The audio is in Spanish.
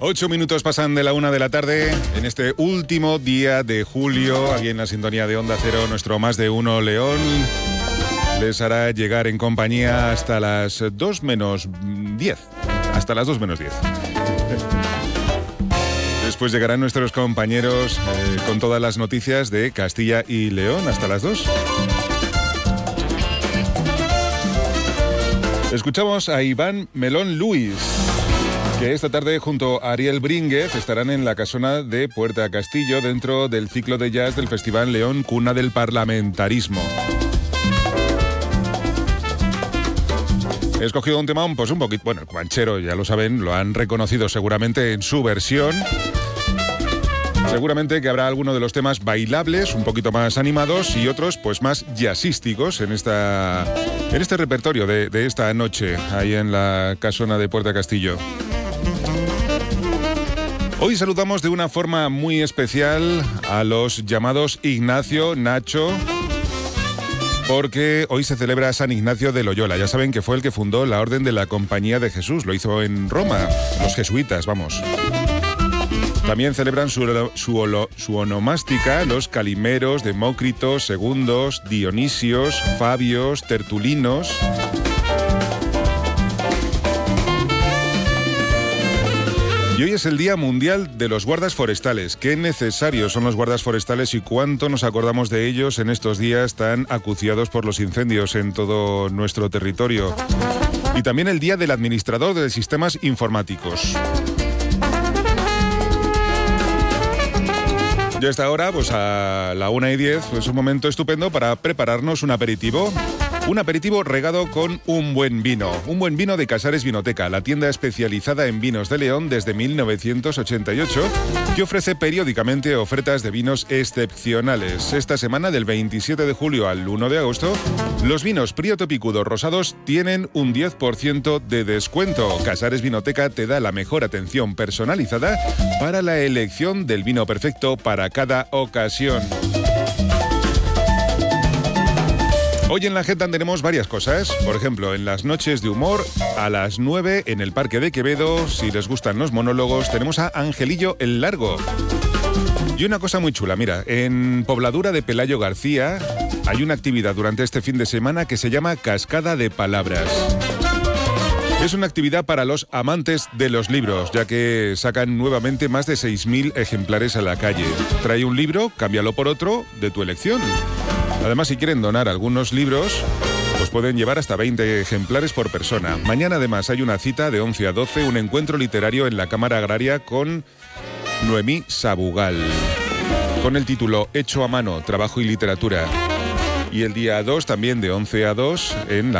8 minutos pasan de la 1 de la tarde en este último día de julio, aquí en la sintonía de Onda Cero, nuestro Más de Uno León les hará llegar en compañía hasta las 2 menos 10. Hasta las 2 menos 10. Después llegarán nuestros compañeros con todas las noticias de Castilla y León hasta las 2. Escuchamos a Iván Melón Luis, que esta tarde junto a Ariel Brínguez estarán en la casona de Puerta Castillo dentro del ciclo de jazz del Festival León Cuna del Parlamentarismo. He escogido un tema pues un poquito, bueno, el Comanchero, ya lo saben, lo han reconocido seguramente en su versión. Seguramente que habrá alguno de los temas bailables, un poquito más animados y otros pues más jazzísticos en este repertorio de esta noche ahí en la casona de Puerta Castillo. Hoy saludamos de una forma muy especial a los llamados Ignacio, Nacho, porque hoy se celebra San Ignacio de Loyola. Ya saben que fue el que fundó la Orden de la Compañía de Jesús, lo hizo en Roma, los jesuitas, vamos. También celebran su onomástica los Calimeros, Demócritos, Segundos, Dionisios, Fabios, Tertulinos. Y hoy es el Día Mundial de los Guardas Forestales. Qué necesarios son los guardas forestales y cuánto nos acordamos de ellos en estos días tan acuciados por los incendios en todo nuestro territorio. Y también el Día del Administrador de Sistemas Informáticos. Y a esta hora, pues a la 1:10, es un momento estupendo para prepararnos un aperitivo. Un aperitivo regado con un buen vino de Casares Vinoteca, la tienda especializada en vinos de León desde 1988, que ofrece periódicamente ofertas de vinos excepcionales. Esta semana, del 27 de julio al 1 de agosto, los vinos Prieto Picudo rosados tienen un 10% de descuento. Casares Vinoteca te da la mejor atención personalizada para la elección del vino perfecto para cada ocasión. Hoy en la agenda tenemos varias cosas. Por ejemplo, en las noches de humor, a las 9 en el Parque de Quevedo, si les gustan los monólogos, tenemos a Angelillo el Largo. Y una cosa muy chula, mira, en Pobladura de Pelayo García hay una actividad durante este fin de semana que se llama Cascada de Palabras. Es una actividad para los amantes de los libros, ya que sacan nuevamente más de 6.000 ejemplares a la calle. Trae un libro, cámbialo por otro, de tu elección. Además, si quieren donar algunos libros, pues pueden llevar hasta 20 ejemplares por persona. Mañana, además, hay una cita de 11 a 12, un encuentro literario en la Cámara Agraria con Noemí Sabugal, con el título Hecho a mano, trabajo y literatura. Y el día 2, también de 11 a 2, en la